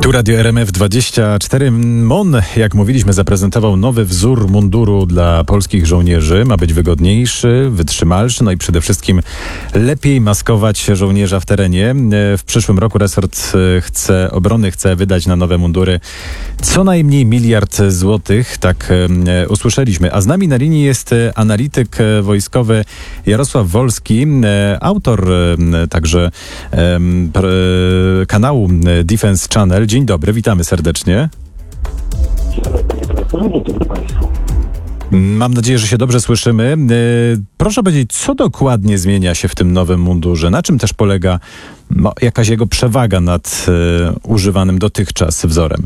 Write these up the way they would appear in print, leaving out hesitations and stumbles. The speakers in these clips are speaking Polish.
Tu Radio RMF24. MON, jak mówiliśmy, zaprezentował nowy wzór munduru dla polskich żołnierzy. Ma być wygodniejszy, wytrzymalszy, no i przede wszystkim lepiej maskować żołnierza w terenie. W przyszłym roku resort obrony chce wydać na nowe mundury co najmniej 1 miliard złotych, tak usłyszeliśmy. A z nami na linii jest analityk wojskowy Jarosław Wolski, autor także kanału Defense Channel. Dzień dobry, witamy serdecznie. Dzień dobry Państwu. Mam nadzieję, że się dobrze słyszymy. Proszę powiedzieć, co dokładnie zmienia się w tym nowym mundurze? Na czym też polega jakaś jego przewaga nad używanym dotychczas wzorem?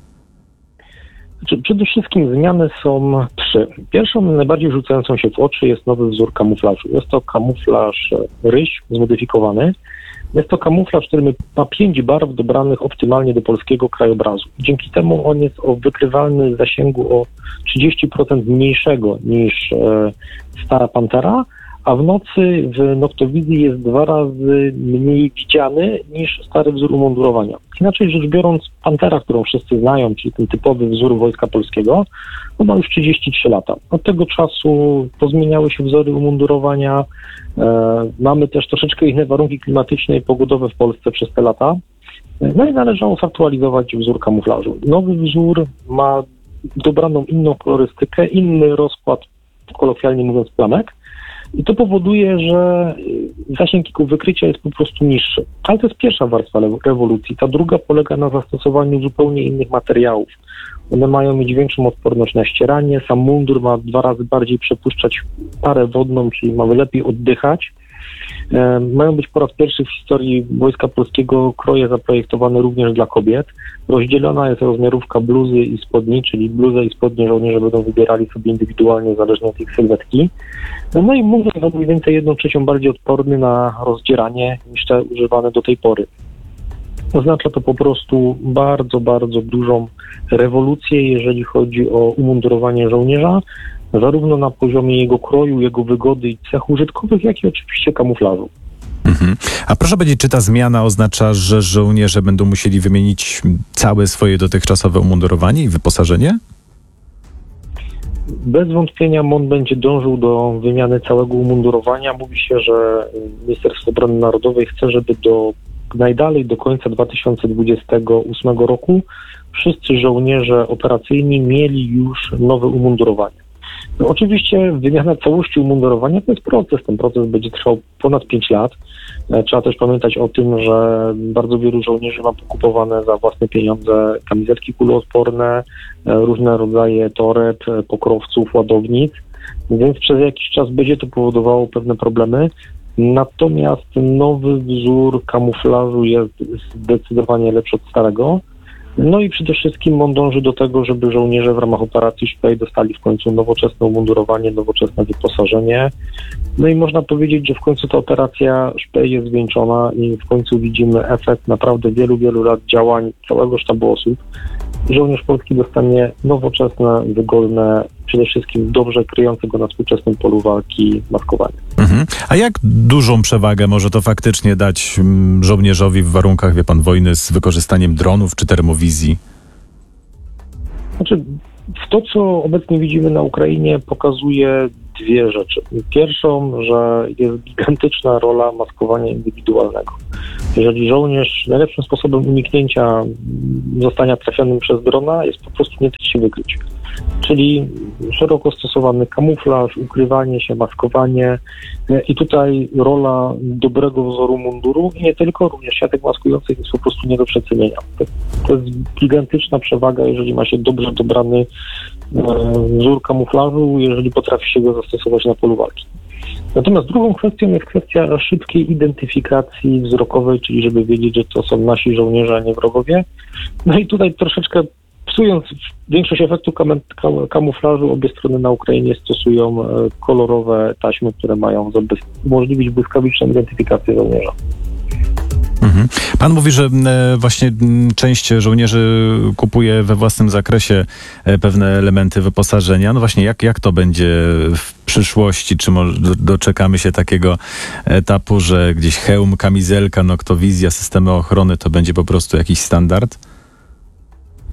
Przede wszystkim zmiany są 3. Pierwszą, najbardziej rzucającą się w oczy jest nowy wzór kamuflażu. Jest to kamuflaż ryś zmodyfikowany. Jest to kamuflaż, który ma 5 barw dobranych optymalnie do polskiego krajobrazu. Dzięki temu on jest o wykrywalny zasięgu o 30% mniejszego niż stara Pantera, a w nocy w noktowizji jest 2 razy mniej widziany niż stary wzór umundurowania. Inaczej rzecz biorąc, Pantera, którą wszyscy znają, czyli ten typowy wzór Wojska Polskiego, ma już 33 lata. Od tego czasu pozmieniały się wzory umundurowania. Mamy też troszeczkę inne warunki klimatyczne i pogodowe w Polsce przez te lata. No i należało zaktualizować wzór kamuflażu. Nowy wzór ma dobraną inną kolorystykę, inny rozkład, kolokwialnie mówiąc, plamek. I to powoduje, że zasięg jego wykrycia jest po prostu niższy. Ale to jest pierwsza warstwa rewolucji. Ta druga polega na zastosowaniu zupełnie innych materiałów. One mają mieć większą odporność na ścieranie. Sam mundur ma 2 razy bardziej przepuszczać parę wodną, czyli ma lepiej oddychać. Mają być po raz pierwszy w historii Wojska Polskiego kroje zaprojektowane również dla kobiet. Rozdzielona jest rozmiarówka bluzy i spodni, czyli bluzę i spodnie żołnierze będą wybierali sobie indywidualnie, zależnie od ich sylwetki. No i mundur jest mniej więcej 1/3 bardziej odporny na rozdzieranie niż te używane do tej pory. Oznacza to po prostu bardzo, bardzo dużą rewolucję, jeżeli chodzi o umundurowanie żołnierza, zarówno na poziomie jego kroju, jego wygody i cech użytkowych, jak i oczywiście kamuflażu. A proszę powiedzieć, czy ta zmiana oznacza, że żołnierze będą musieli wymienić całe swoje dotychczasowe umundurowanie i wyposażenie? Bez wątpienia MON będzie dążył do wymiany całego umundurowania. Mówi się, że Ministerstwo Obrony Narodowej chce, żeby najdalej do końca 2028 roku wszyscy żołnierze operacyjni mieli już nowe umundurowanie. No, oczywiście wymiana całości umundurowania to jest proces. Ten proces będzie trwał ponad 5 lat. Trzeba też pamiętać o tym, że bardzo wielu żołnierzy ma pokupowane za własne pieniądze kamizelki kuloodporne, różne rodzaje toreb, pokrowców, ładownic, więc przez jakiś czas będzie to powodowało pewne problemy. Natomiast nowy wzór kamuflażu jest zdecydowanie lepszy od starego. No i przede wszystkim on dąży do tego, żeby żołnierze w ramach operacji Szpej dostali w końcu nowoczesne umundurowanie, nowoczesne wyposażenie. No i można powiedzieć, że w końcu ta operacja Szpej jest zwieńczona i w końcu widzimy efekt naprawdę wielu, wielu lat działań całego sztabu osób. Żołnierz polski dostanie nowoczesne, wygodne, przede wszystkim dobrze kryjące go na współczesnym polu walki maskowanie. A jak dużą przewagę może to faktycznie dać żołnierzowi w warunkach, wie pan, wojny z wykorzystaniem dronów czy termowizji? Znaczy, to, co obecnie widzimy na Ukrainie, pokazuje 2 rzeczy. Pierwszą, że jest gigantyczna rola maskowania indywidualnego. Jeżeli żołnierz najlepszym sposobem uniknięcia zostania trafionym przez drona jest po prostu nie dać się wykryć. Czyli szeroko stosowany kamuflaż, ukrywanie się, maskowanie i tutaj rola dobrego wzoru munduru i nie tylko, również siatek maskujących jest po prostu nie do przecenienia. To jest gigantyczna przewaga, jeżeli ma się dobrze dobrany wzór kamuflażu, jeżeli potrafi się go zastosować na polu walki. Natomiast drugą kwestią jest kwestia szybkiej identyfikacji wzrokowej, czyli żeby wiedzieć, że to są nasi żołnierze, a nie wrogowie. No i tutaj troszeczkę psując większość efektu kamuflażu, obie strony na Ukrainie stosują kolorowe taśmy, które mają umożliwić błyskawiczną identyfikację żołnierza. Pan mówi, że właśnie część żołnierzy kupuje we własnym zakresie pewne elementy wyposażenia. No właśnie, jak to będzie w przyszłości? Czy może doczekamy się takiego etapu, że gdzieś hełm, kamizelka, noktowizja, systemy ochrony to będzie po prostu jakiś standard?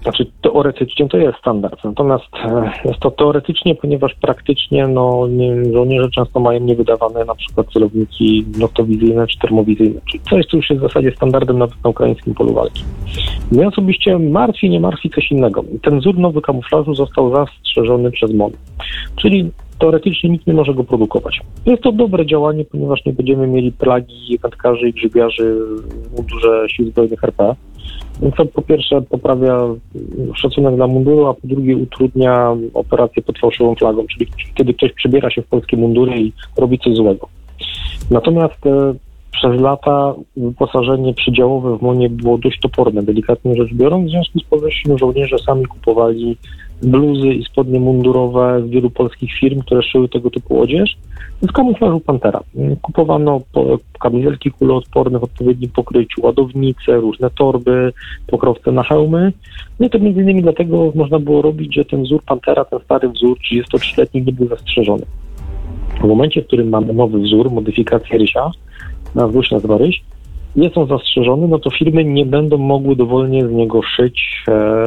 Znaczy teoretycznie to jest standard, natomiast jest to teoretycznie, ponieważ praktycznie żołnierze często mają niewydawane na przykład celowniki noktowizyjne czy termowizyjne, czyli coś, co już jest w zasadzie standardem nawet na ukraińskim polu walki. Mnie osobiście nie martwi coś innego. Ten wzór nowy kamuflażu został zastrzeżony przez MON, czyli teoretycznie nikt nie może go produkować. Jest to dobre działanie, ponieważ nie będziemy mieli plagi wędkarzy i grzybiarzy w mundurze Sił Zbrojnych RP. Więc to po pierwsze poprawia szacunek dla munduru, a po drugie utrudnia operację pod fałszywą flagą, czyli kiedy ktoś przebiera się w polskie mundury i robi coś złego. Natomiast przez lata wyposażenie przydziałowe w MON-ie było dość toporne, delikatnie rzecz biorąc, w związku z powyższym żołnierze sami kupowali bluzy i spodnie mundurowe z wielu polskich firm, które szyły tego typu odzież, z kamuflażu Pantera. Kupowano kamizelki kuloodporne w odpowiednim pokryciu, ładownice, różne torby, pokrowce na hełmy. No i to między innymi dlatego można było robić, że ten wzór Pantera, ten stary wzór 33-letni nie był zastrzeżony. W momencie, w którym mamy nowy wzór, modyfikację Rysia, wzór się nazywa Ryś, jest on zastrzeżony, no to firmy nie będą mogły dowolnie z niego szyć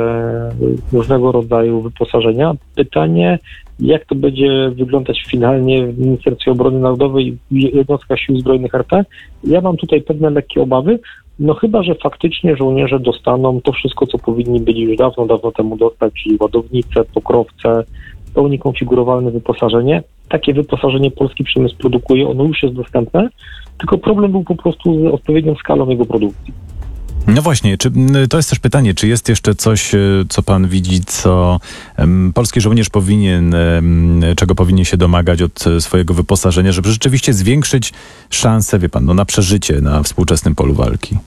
różnego rodzaju wyposażenia. Pytanie, jak to będzie wyglądać finalnie w Ministerstwie Obrony Narodowej i jednostkach Sił Zbrojnych RP? Ja mam tutaj pewne lekkie obawy, no chyba że faktycznie żołnierze dostaną to wszystko, co powinni byli już dawno temu dostać, czyli ładownice, pokrowce, w pełni konfigurowalne wyposażenie. Takie wyposażenie polski przemysł produkuje, ono już jest dostępne, tylko problem był po prostu z odpowiednią skalą jego produkcji. No właśnie, to jest też pytanie, czy jest jeszcze coś, co pan widzi, co polski żołnierz czego powinien się domagać od swojego wyposażenia, żeby rzeczywiście zwiększyć szanse, wie pan, na przeżycie na współczesnym polu walki?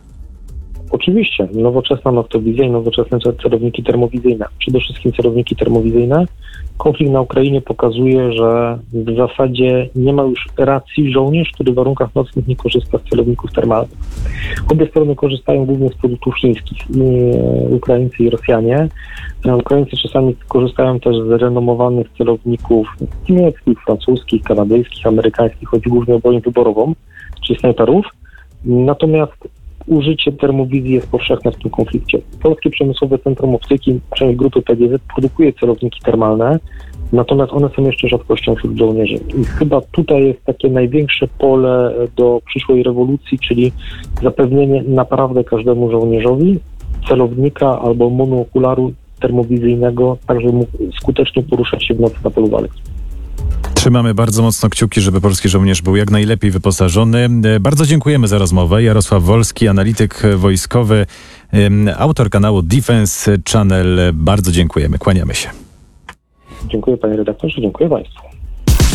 Oczywiście, nowoczesna noktowizja i nowoczesne celowniki termowizyjne. Przede wszystkim celowniki termowizyjne. Konflikt na Ukrainie pokazuje, że w zasadzie nie ma już racji żołnierz, który w warunkach nocnych nie korzysta z celowników termalnych. Obie strony korzystają głównie z produktów chińskich, Ukraińcy i Rosjanie. Ukraińcy czasami korzystają też z renomowanych celowników niemieckich, francuskich, kanadyjskich, amerykańskich, chodzi głównie o broń wyborową, czyli snajperów. Natomiast użycie termowizji jest powszechne w tym konflikcie. Polskie Przemysłowe Centrum Optyki, część grupy PGZ, produkuje celowniki termalne, natomiast one są jeszcze rzadkością wśród żołnierzy. I chyba tutaj jest takie największe pole do przyszłej rewolucji, czyli zapewnienie naprawdę każdemu żołnierzowi celownika albo monookularu termowizyjnego, tak żeby mógł skutecznie poruszać się w nocy na polu walki. Trzymamy bardzo mocno kciuki, żeby polski żołnierz był jak najlepiej wyposażony. Bardzo dziękujemy za rozmowę. Jarosław Wolski, analityk wojskowy, autor kanału Defense Channel. Bardzo dziękujemy. Kłaniamy się. Dziękuję panie redaktorze, dziękuję państwu.